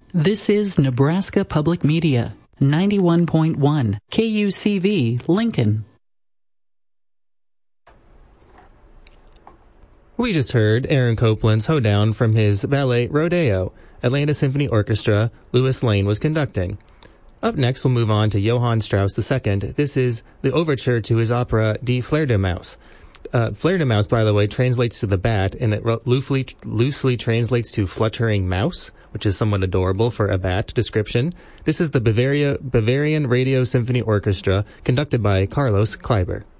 This is Nebraska Public Media, 91.1 KUCV, Lincoln. We just heard Aaron Copland's Hoedown from his ballet Rodeo. Atlanta Symphony Orchestra, Louis Lane was conducting. Up next, we'll move on to Johann Strauss II. This is the overture to his opera Die Fledermaus. Fledermaus, by the way, translates to the bat, and it loosely translates to fluttering mouse, which is somewhat adorable for a bat description. This is the Bavarian Radio Symphony Orchestra, conducted by Carlos Kleiber.